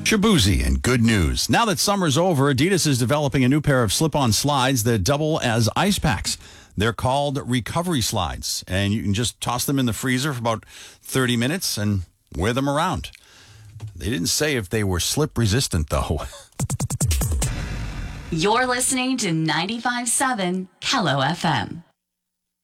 Shabuzi and good news. Now that summer's over, Adidas is developing a new pair of slip-on slides that double as ice packs. They're called recovery slides, and you can just toss them in the freezer for about 30 minutes and wear them around. They didn't say if they were slip resistant, though. You're listening to 95.7 Kello FM.